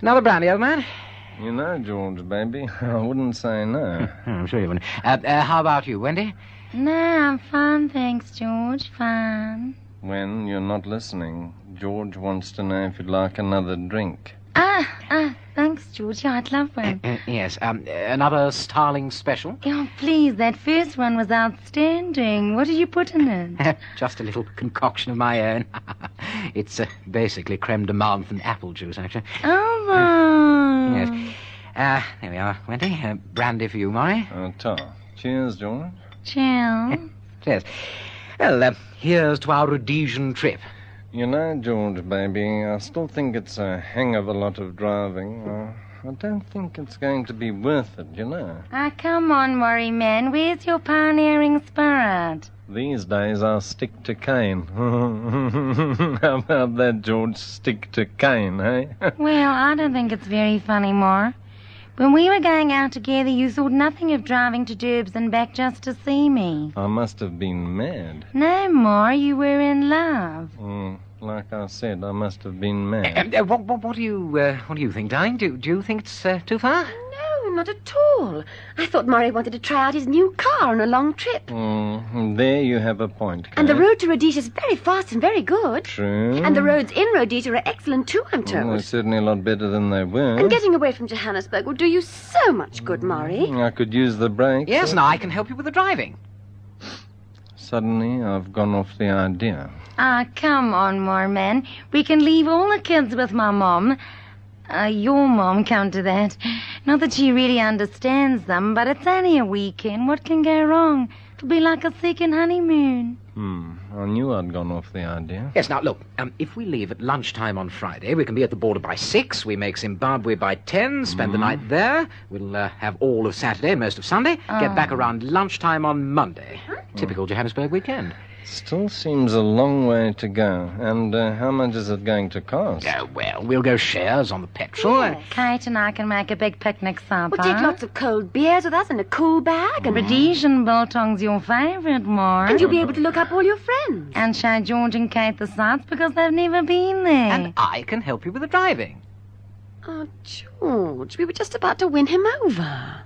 Another brandy, old man? You know, George, baby, I wouldn't say no. I'm sure you wouldn't. How about you, Wendy? No, I'm fine, thanks, George. Fine. When you're not listening, George wants to know if you'd like another drink. Thanks, George. Yeah, I'd love one. Yes, another Starling special? Oh, please, that first one was outstanding. What did you put in it? Just a little concoction of my own. It's basically creme de menthe and apple juice, actually. Oh, Yes. There we are, Wendy. Brandy for you, Maury. Cheers, George. Cheers. Cheers. Well, here's to our Rhodesian trip. You know, George, baby, I still think it's a hang of a lot of driving. I don't think it's going to be worth it, you know. Come on, Maury, man. Where's your pioneering spirit? These days I'll stick to cane. How about that, George? Stick to cane, eh? Well, I don't think it's very funny, Mar. When we were going out together, you thought nothing of driving to Derbs and back just to see me. I must have been mad. No, Mar, you were in love. Like I said, I must have been mad. What do you think, darling? Do you think it's too far? No, not at all. I thought Murray wanted to try out his new car on a long trip. There you have a point, Kate. And the road to Rhodesia is very fast and very good. True. And the roads in Rhodesia are excellent too, I'm told. They're certainly a lot better than they were. And getting away from Johannesburg will do you so much good, Murray. I could use the brakes. Yes, and I can help you with the driving. Suddenly, I've gone off the idea. Come on, Mar, man. We can leave all the kids with my mom. Your mom, come to that. Not that she really understands them, but it's only a weekend. What can go wrong? It'll be like a second honeymoon. I knew I'd gone off the idea. Yes, now, look, if we leave at lunchtime on Friday, we can be at the border by 6, we make Zimbabwe by 10, spend the night there, we'll have all of Saturday and most of Sunday, get back around lunchtime on Monday. Typical Johannesburg weekend. Still seems a long way to go. And how much is it going to cost? Oh, well, we'll go shares on the petrol. Yes. Kate and I can make a big picnic supper. We'll take lots of cold beers with us in a cool bag. And Rhodesian biltong's your favourite, Mar. And you'll be able to look up all your friends. And show George and Kate the sights because they've never been there. And I can help you with the driving. Oh, George, we were just about to win him over.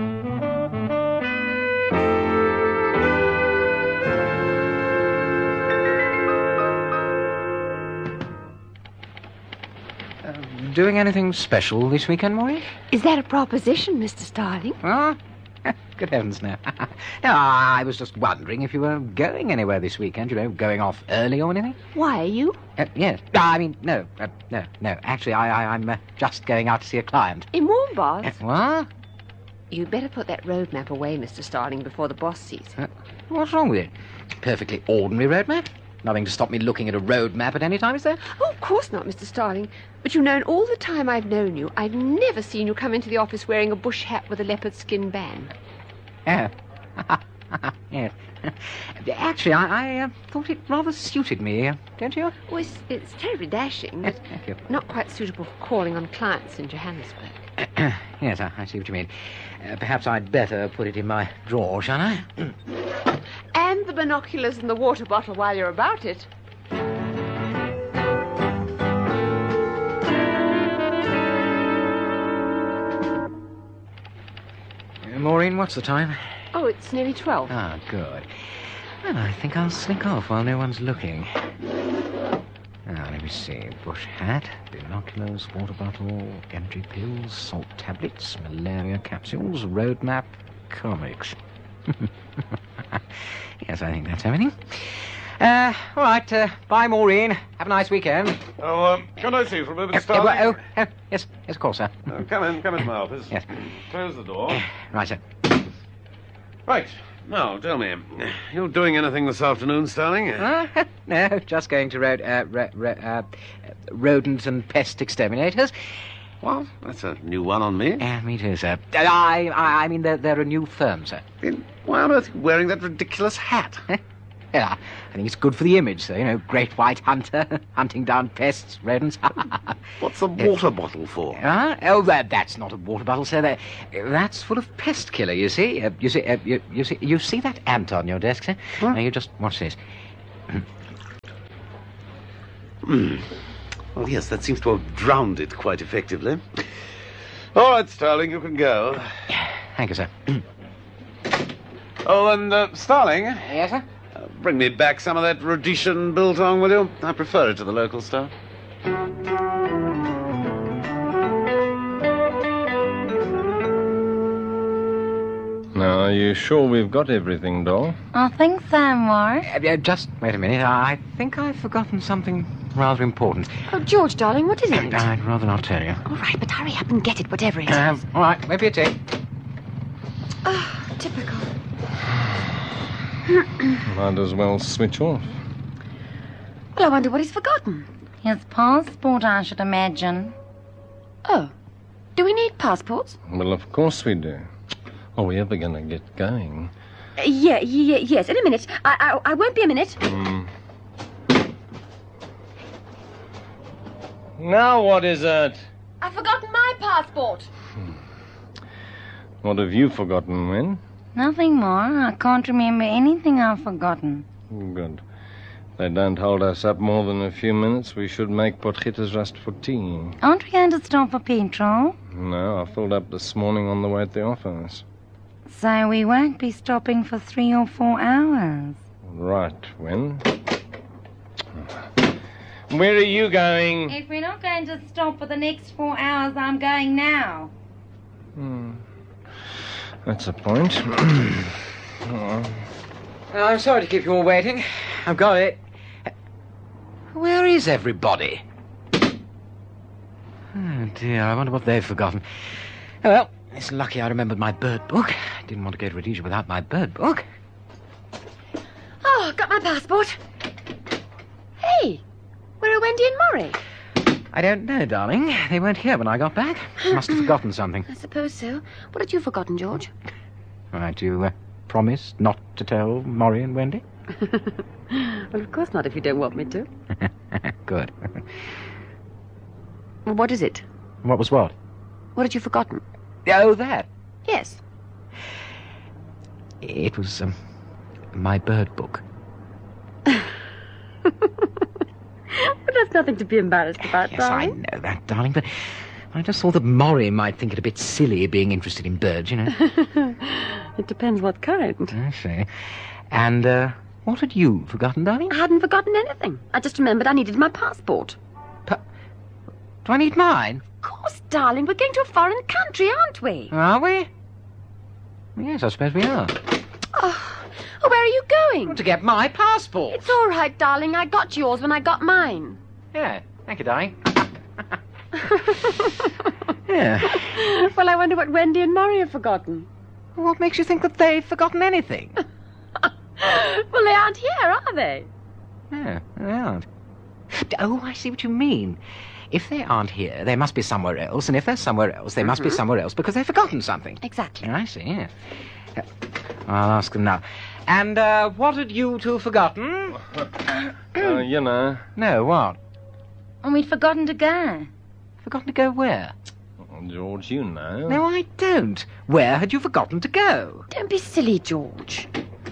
Doing anything special this weekend, Maury? Is that a proposition, Mr. Starling? Oh, good heavens, no. No, I was just wondering if you were going anywhere this weekend, going off early or anything. Why are you? Yes. I mean, no. Actually, I'm just going out to see a client. In Warmbath? What? You'd better put that road map away, Mr. Starling, before the boss sees it. What's wrong with it? Perfectly ordinary road map. Nothing to stop me looking at a road map at any time, is there? Oh, of course not, Mr. Starling. But you know, in all the time I've known you, I've never seen you come into the office wearing a bush hat with a leopard skin band. Oh. Yes. Actually, I thought it rather suited me, don't you? Oh, it's terribly dashing, but Thank you. not quite suitable for calling on clients in Johannesburg. Yes, I see what you mean. Perhaps I'd better put it in my drawer, shall I? And the binoculars and the water bottle while you're about it. Maureen, what's the time? Oh, it's nearly 12. Ah, good. Well, I think I'll slink off while no one's looking. Now, let me see. Bush hat, binoculars, water bottle, energy pills, salt tablets, malaria capsules, road map, comics. Yes, I think that's everything. All right, bye, Maureen. Have a nice weekend. Oh, can I see you for a moment, Starling? Yes, of course, sir. Come into my office. Yes. Close the door. Right, sir. Right. Now, tell me, you doing anything this afternoon, Starling? No, just going to rodent and pest exterminators. Well, that's a new one on me. Me too, sir. I mean, they're a new firm, sir. Then why on earth are you wearing that ridiculous hat? Yeah, I think it's good for the image, sir. Great white hunter, hunting down pests, rodents. What's the water bottle for? Oh, that's not a water bottle, sir. That's full of pest killer, you see. You see that ant on your desk, sir? Now, you just watch this. Well, yes, that seems to have drowned it quite effectively. All right, Starling, you can go. Thank you, sir. Oh, and, Starling, Yes, sir? bring me back some of that Rhodesian biltong, will you? I prefer it to the local stuff. Now, are you sure we've got everything, doll? I think so, Mark. Just wait a minute. I think I've forgotten something rather important. Oh, George, darling, what is it? I'd rather not tell you. All right, but hurry up and get it, whatever it is. All right, maybe a tea. Oh, typical. Might as well switch off. Well, I wonder what he's forgotten. His passport, I should imagine. Oh, do we need passports? Well, of course we do. Are we ever going to get going? Yes, in a minute. I won't be a minute. Now what is it? I've forgotten my passport. What have you forgotten, Wen? Nothing more. I can't remember anything I've forgotten. Good. If they don't hold us up more than a few minutes, we should make Potgietersrust for tea. Aren't we going to stop for petrol? No, I filled up this morning on the way to the office. So we won't be stopping for 3 or 4 hours. Right, Wen. Where are you going? If we're not going to stop for the next 4 hours, I'm going now. That's a point. Oh. I'm sorry to keep you all waiting. I've got it. Where is everybody? Oh, dear, I wonder what they've forgotten. Oh, well, it's lucky I remembered my bird book. I didn't want to go to Rhodesia without my bird book. Oh, got my passport. Hey, where are Wendy and Murray? I don't know, darling. They weren't here when I got back. Must have forgotten something. I suppose so. What had you forgotten, George? Right, you promise not to tell Maury and Wendy? Well, of course not, if you don't want me to. Good. Well, what is it? What was what? What had you forgotten? Oh, that. Yes. It was, my bird book. But that's nothing to be embarrassed about, Yes, I know that, darling, but I just thought that Maury might think it a bit silly being interested in birds, you know. It depends what kind. I see. And, what had you forgotten, darling? I hadn't forgotten anything. I just remembered I needed my passport. Do I need mine? Of course, darling. We're going to a foreign country, aren't we? Are we? Yes, I suppose we are. Oh, where are you going? To get my passport. It's all right, darling. I got yours when I got mine. Yeah, thank you, darling. Yeah. Well, I wonder what Wendy and Murray have forgotten. What makes you think that they've forgotten anything? Well, they aren't here, are they? Yeah, they aren't. Oh, I see what you mean. If they aren't here, they must be somewhere else, and if they're somewhere else, they must be somewhere else because they've forgotten something. Exactly. I see, yes. I'll ask them now. And, what had you two forgotten? You know. No, what? And we'd forgotten to go. Forgotten to go where? Oh, George, you know. No, I don't. Where had you forgotten to go? Don't be silly, George.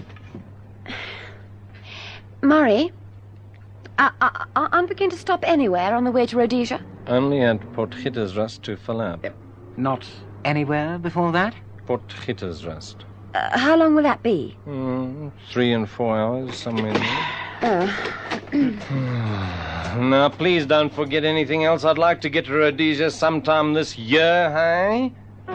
Murray, aren't we going to stop anywhere on the way to Rhodesia? Only at Potgietersrust to fill up. Not anywhere before that? Potgietersrust. How long will that be? 3 and 4 hours, somewhere there. Oh. Now, please don't forget anything else. I'd like to get to Rhodesia sometime this year, hey?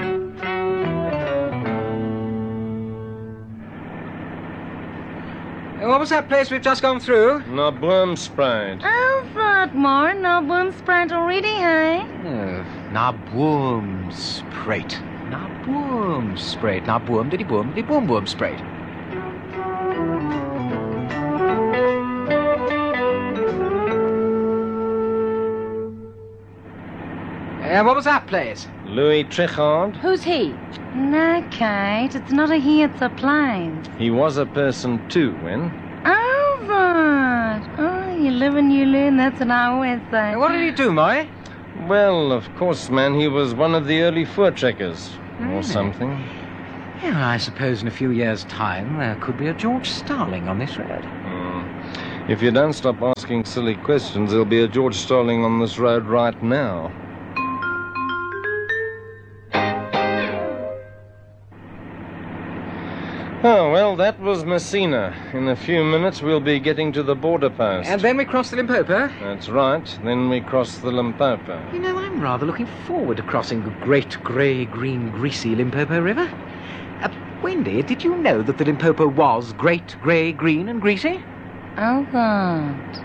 What was that place we've just gone through? Naboomspruit. Oh, Throckmorton, no Boomspruit already, hey? Oh, Naboomspruit. Naboomspruit. Naboom, diddy boom, diddy boom, boomspruit. What was that place? Louis Trechard. Who's he? No, Kate, it's not a he, it's a plane. He was a person too, Wen. Oh, right. Oh, you live and you learn, that's what I always say. What did he do, Maury? Well, of course, man, he was one of the early fur trekkers. Really? Or something. Yeah, I suppose in a few years' time there could be a George Starling on this road. If you don't stop asking asking silly questions, there'll be a George Starling on this road right now. Oh, well, that was Messina. In a few minutes, we'll be getting to the border post. And then we cross the Limpopo? That's right. Then we cross the Limpopo. You know, I'm rather looking forward to crossing the great grey, green, greasy Limpopo River. Wendy, did you know that the Limpopo was great, grey, green and greasy? Oh, God.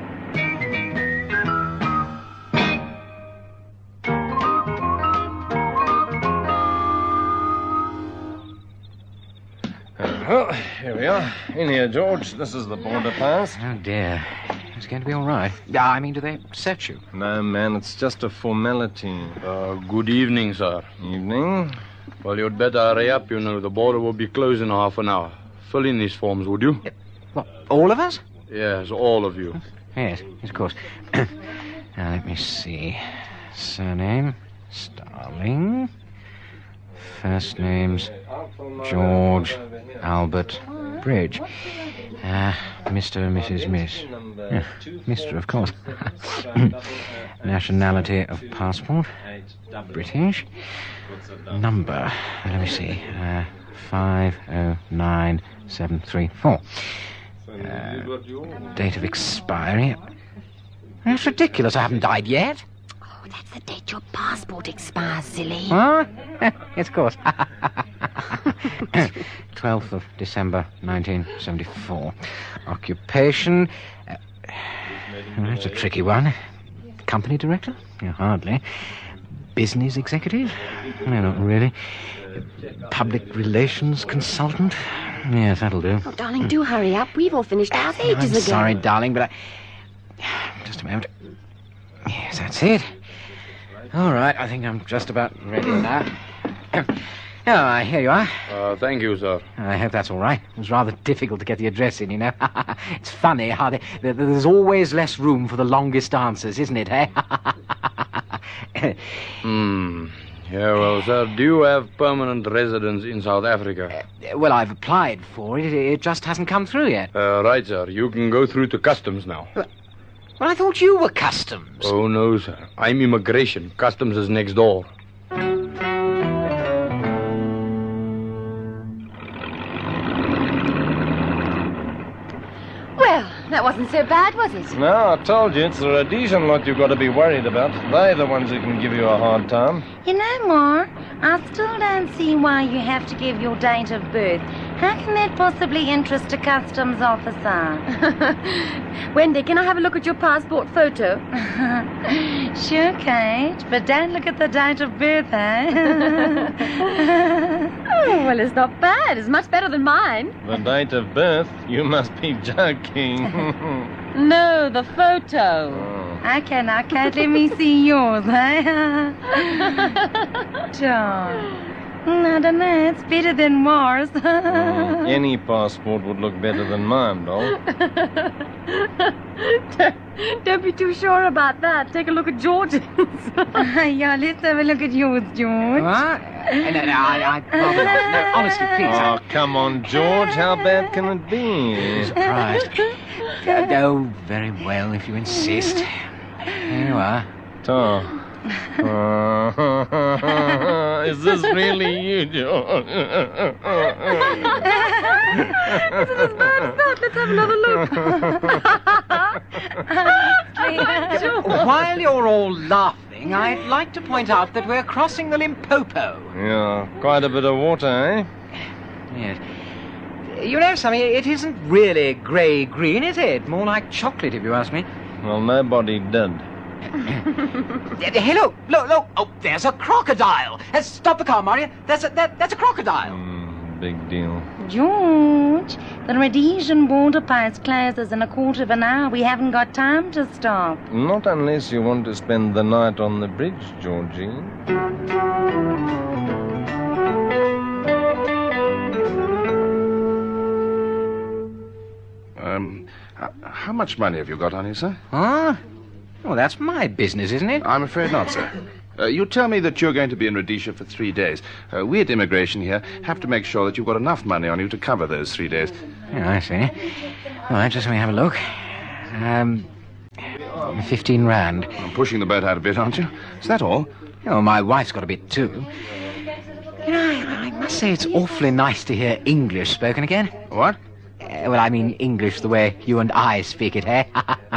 Well, here we are. In here, George. This is the border post. Oh, dear. It's going to be all right. I mean, do they search you? No, man, it's just a formality. Good evening, sir. Evening. Well, you'd better hurry up, you know. The border will be closed in half an hour. Fill in these forms, would you? What, all of us? Yes, all of you. Yes, of course. Now, let me see. Surname, Starling. First names, George Albert Bridge. Mr. and Mrs. Miss. Yeah, Mr., of course. Nationality of passport, British. Number, let me see, 509734. Date of expiry. That's ridiculous, I haven't died yet. Oh, that's the date your passport expires, silly. Huh? Yes, of course. 12th of December, 1974. Occupation. That's a tricky one. Company director? Yeah, hardly. Business executive? No, not really. Public relations consultant? Yes, that'll do. Oh, darling, do hurry up. We've all finished ours ages ago. Sorry, darling, but just a moment. Yes, that's it. All right, I think I'm just about ready now. Oh, here you are. Thank you, sir. I hope that's all right. It was rather difficult to get the address in, you know. It's funny how there's always less room for the longest answers, isn't it, eh? Yeah, well, sir, do you have permanent residence in South Africa? Well, I've applied for it. It just hasn't come through yet. Right, sir. You can go through to customs now. Well, I thought you were customs. Oh, no, sir. I'm immigration. Customs is next door. Well, that wasn't so bad, was it? No, I told you, it's the Rhodesian lot you've got to be worried about. They're the ones who can give you a hard time. You know, Ma, I still don't see why you have to give your date of birth. How can that possibly interest a customs officer? Wendy, can I have a look at your passport photo? Sure, Kate, but don't look at the date of birth, eh? Oh, well, it's not bad. It's much better than mine. The date of birth? You must be joking. No, the photo. Okay, now, Kate, let me see yours, eh? John. I don't know, it's better than Mars. Any passport would look better than mine, doll. Don't be too sure about that. Take a look at George's. Yeah, let's have a look at yours, George. What? No, honestly, please. Oh, come on, George. How bad can it be? Surprised. Oh, very well, if you insist. Here you are. Tom. Is this really you, George? This is as bad as that. Let's have another look. While you're all laughing, I'd like to point out that we're crossing the Limpopo. Yeah, quite a bit of water, eh? Yes. You know something, it isn't really grey-green, is it? More like chocolate, if you ask me. Well, nobody did. Hey, look! Oh, there's a crocodile! Stop the car, Maria. That's a crocodile. Big deal. George, the Rhodesian border post closes in a quarter of an hour. We haven't got time to stop. Not unless you want to spend the night on the bridge, Georgie. How much money have you got on you, sir? Huh? Well, that's my business, isn't it? I'm afraid not, sir. You tell me that you're going to be in Rhodesia for 3 days. We at immigration here have to make sure that you've got enough money on you to cover those 3 days. Yeah, I see. All right, just let me have a look. 15 rand. I'm pushing the boat out a bit, aren't you? Is that all? Oh, my wife's got a bit too. You know, I must say it's awfully nice to hear English spoken again. What? Well, I mean English the way you and I speak it, eh?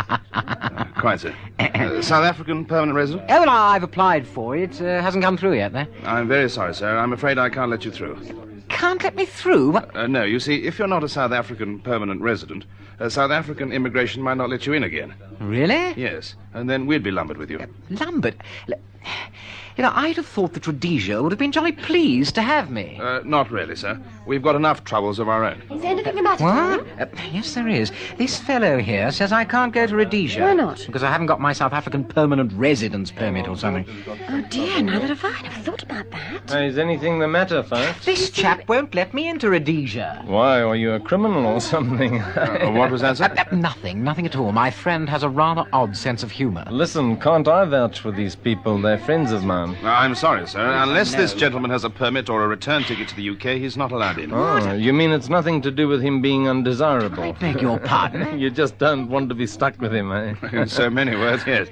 Quite so. South African permanent resident? Oh, well, I've applied for it. Hasn't come through yet, though. I'm very sorry, sir. I'm afraid I can't let you through. Can't let me through? What? No, you see, if you're not a South African permanent resident, South African immigration might not let you in again. Really? Yes, and then we'd be lumbered with you. Lumbered? You know, I'd have thought that Rhodesia would have been jolly pleased to have me. Not really, sir. We've got enough troubles of our own. Is there anything the matter, What? darling? Yes, there is. This fellow here says I can't go to Rhodesia. Why not? Because I haven't got my South African permanent residence permit or something. Oh, dear, neither have I. Never thought about that. Hey, is anything the matter, folks? This chap won't let me into Rhodesia. Why, are you a criminal or something? What was that, sir? Nothing at all. My friend has a rather odd sense of humour. Listen, can't I vouch for these people? They're friends of mine. I'm sorry, sir. Unless this gentleman has a permit or a return ticket to the UK, he's not allowed in. Oh, you mean it's nothing to do with him being undesirable? I beg your pardon. You just don't want to be stuck with him, eh? In so many words, yes.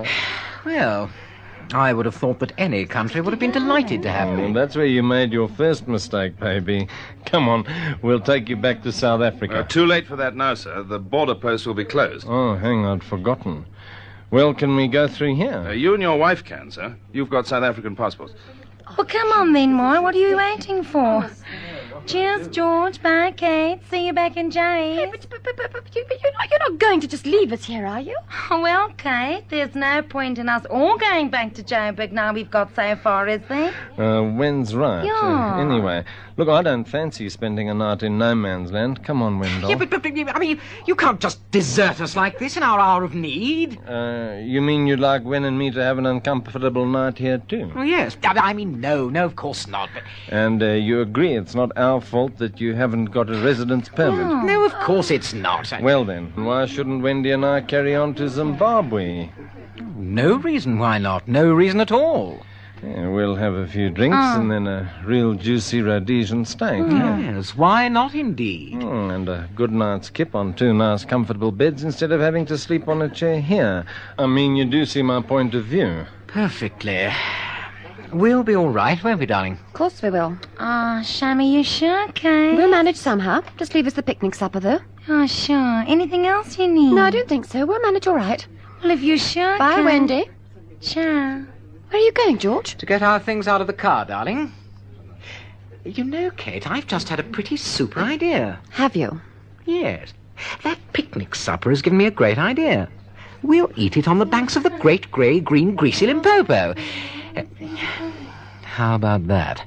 Well, I would have thought that any country would have been delighted to have Well, me. that's where you made your first mistake, baby. Come on, we'll take you back to South Africa. Too late for that now, sir. The border post will be closed. Oh, hang on, I'd forgotten. Well, can we go through here? You and your wife can, sir. You've got South African passports. Well, come on then, Moira. What are you waiting for? Cheers, George. Bye, Kate. See you back in Jays. But you're not going to just leave us here, are you? Well, Kate, there's no point in us all going back to Joburg now we've got so far, is there? Wen's right. Yeah. Anyway, look, I don't fancy spending a night in no man's land. Come on, Wendell. Yeah, but I mean, you can't just desert us like this in our hour of need. You mean you'd like Wen and me to have an uncomfortable night here, too? Oh, yes. I mean, no, of course not. But And you agree it's not our fault that you haven't got a residence permit? no, of course it's not. Well, then, why shouldn't Wendy and I carry on to Zimbabwe? No reason why not. No reason at all. Yeah, we'll have a few drinks and then a real juicy Rhodesian steak. Yes, why not indeed? And a good night's kip on 2 nice comfortable beds instead of having to sleep on a chair here. I mean, you do see my point of view. Perfectly. We'll be all right, won't we, darling? Of course we will. Shammy, you sure, Kate? We'll manage somehow. Just leave us the picnic supper, though. Oh, sure. Anything else you need? No, I don't think so. We'll manage all right. Well, if you're sure, Bye, Kate. Wendy. Sure. Where are you going, George? To get our things out of the car, darling. You know, Kate, I've just had a pretty super idea. Have you? Yes. That picnic supper has given me a great idea. We'll eat it on the banks of the great grey, green, greasy Limpopo. How about that?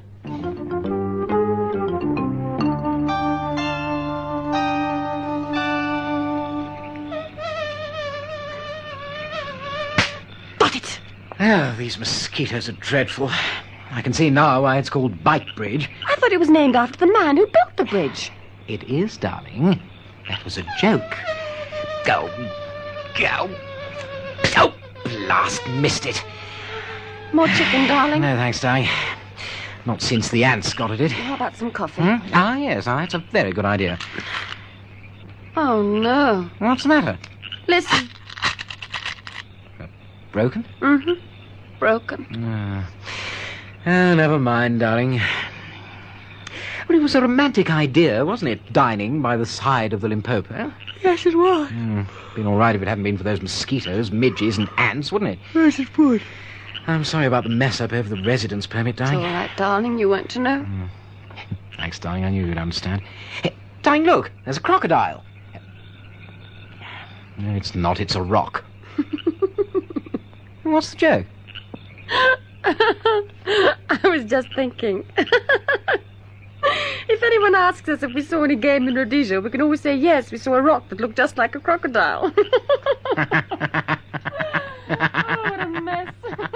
Got it! Oh, these mosquitoes are dreadful. I can see now why it's called Bite Bridge. I thought it was named after the man who built the bridge. It is, darling. That was a joke. Go. Oh, blast, missed it. More chicken, darling. No, thanks, darling. Not since the ants got at it. How about some coffee? Ah, yes, that's a very good idea. Oh, no. What's the matter? Listen. Broken? Mm-hmm. Broken. Oh, never mind, darling. Well, it was a romantic idea, wasn't it? Dining by the side of the Limpopo. Yes, it was. Been all right if it hadn't been for those mosquitoes, midges, and ants, wouldn't it? Yes, it would. I'm sorry about the mess up over the residence permit, It's all darling. right, darling. You weren't to know. Thanks, darling. I knew you'd understand. Hey, darling, look. There's a crocodile. No, it's not. It's a rock. What's the joke? I was just thinking. If anyone asks us if we saw any game in Rhodesia, we can always say yes, we saw a rock that looked just like a crocodile. Oh, what a mess.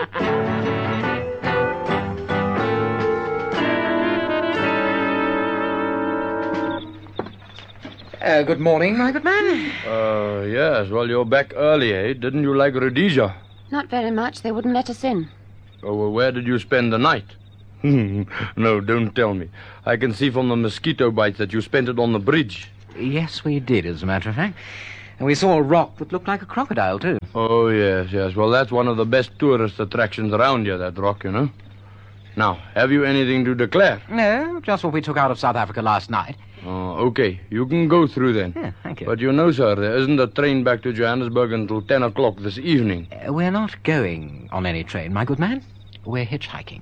Good morning, my good man. Yes, well, you're back early, eh? Didn't you like Rhodesia? Not very much. They wouldn't let us in. Oh, well, where did you spend the night? No, don't tell me. I can see from the mosquito bites that you spent it on the bridge. Yes, we did, as a matter of fact. And we saw a rock that looked like a crocodile, too. Oh, yes. Well, that's one of the best tourist attractions around here, that rock, you know. Now, have you anything to declare? No, just what we took out of South Africa last night. Okay. You can go through then. Yeah, thank you. But you know, sir, there isn't a train back to Johannesburg until 10 o'clock this evening. We're not going on any train, my good man. We're hitchhiking.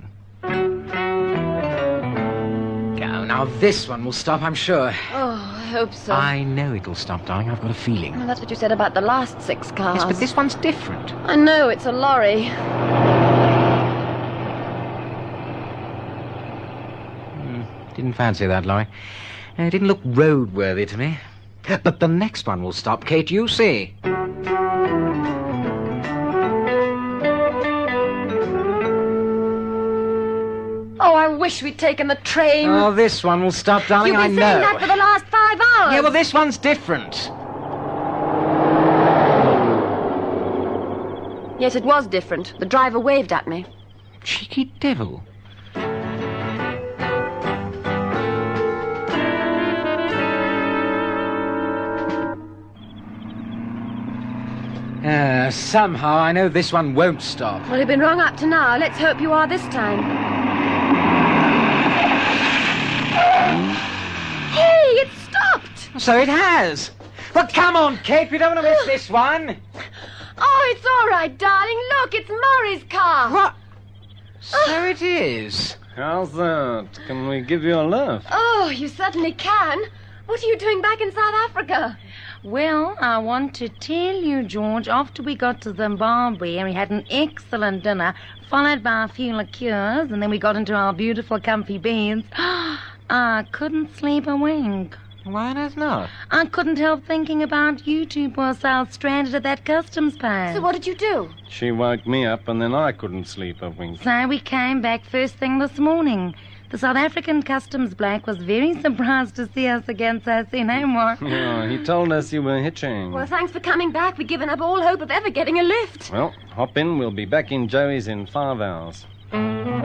Now this one will stop, I'm sure. Oh, I hope so. I know it'll stop, darling. I've got a feeling. Well, that's what you said about the last 6 cars. Yes, but this one's different. I know, it's a lorry. Didn't fancy that lorry. It didn't look roadworthy to me. But the next one will stop, Kate, you see. Oh, I wish we'd taken the train. Oh, this one will stop, darling, You've been I saying know. that for the last 5 hours. Yeah, well, this one's different. Yes, it was different. The driver waved at me. Cheeky devil. Somehow I know this one won't stop. Well, you've been wrong up to now. Let's hope you are this time. Hey, it stopped! So it has. Well, come on, Kate, we don't want to miss this one. Oh, it's all right, darling. Look, it's Murray's car. What? So it is. How's that? Can we give you a lift? Oh, you certainly can. What are you doing back in South Africa? Well, I want to tell you, George, after we got to Zimbabwe and we had an excellent dinner, followed by a few liqueurs, and then we got into our beautiful comfy beds, I couldn't sleep a wink. Why on earth not? I couldn't help thinking about you two poor souls stranded at that customs post. So what did you do? She woke me up and then I couldn't sleep a wink. So we came back first thing this morning. The South African customs black was very surprised to see us again, so say no more. Oh, he told us you were hitching. Well, thanks for coming back. We've given up all hope of ever getting a lift. Well, hop in. We'll be back in Joey's in 5 hours.